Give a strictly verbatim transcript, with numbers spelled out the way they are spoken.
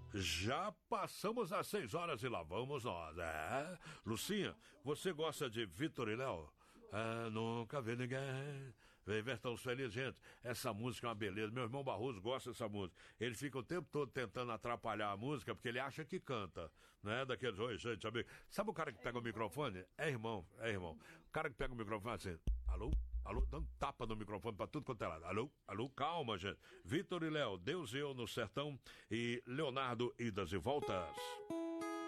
Já passamos às seis horas e lá vamos nós. É. Lucinha, você gosta de Vitor e Léo? Ah, nunca vi ninguém viver tão feliz, gente. Essa música é uma beleza. Meu irmão Barroso gosta dessa música. Ele fica o tempo todo tentando atrapalhar a música porque ele acha que canta, né? Daqueles, oi, gente, amigo. Sabe o cara que pega o microfone? É irmão, é irmão. O cara que pega o microfone assim, alô? Alô, dando tapa no microfone pra tudo quanto é lado. Alô, alô, calma, gente. Vitor e Léo, Deus e eu no sertão e Leonardo, idas e voltas.